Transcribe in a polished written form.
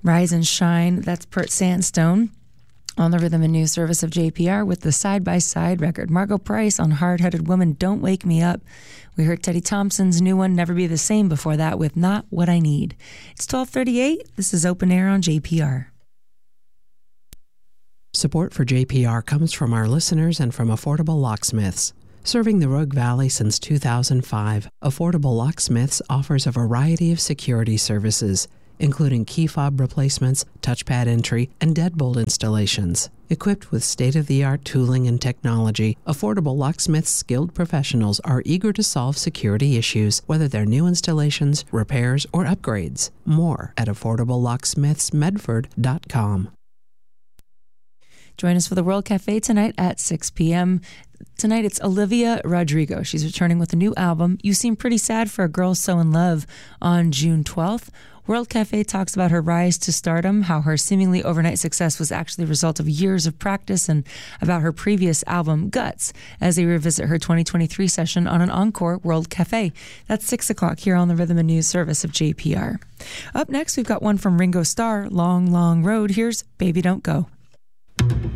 Rise and Shine, that's Pert Sandstone on the Rhythm and News Service of JPR with the side-by-side record. Margot Price on Hard-Headed Woman, Don't Wake Me Up. We heard Teddy Thompson's new one, Never Be the Same, before that with Not What I Need. It's 12:38. This is Open Air on JPR. Support for JPR comes from our listeners and from Affordable Locksmiths. Serving the Rogue Valley since 2005, Affordable Locksmiths offers a variety of security services, including key fob replacements, touchpad entry, and deadbolt installations. Equipped with state-of-the-art tooling and technology, Affordable Locksmiths' skilled professionals are eager to solve security issues, whether they're new installations, repairs, or upgrades. More at AffordableLocksmithsMedford.com. Join us for the World Cafe tonight at 6 p.m. Tonight it's Olivia Rodrigo. She's returning with a new album, You Seem Pretty Sad for a Girl So in Love, on June 12th. World Cafe talks about her rise to stardom, how her seemingly overnight success was actually the result of years of practice, and about her previous album, Guts, as they revisit her 2023 session on an encore World Cafe. That's 6 o'clock here on the Rhythm and News Service of JPR. Up next, we've got one from Ringo Starr, Long, Long Road. Here's Baby Don't Go.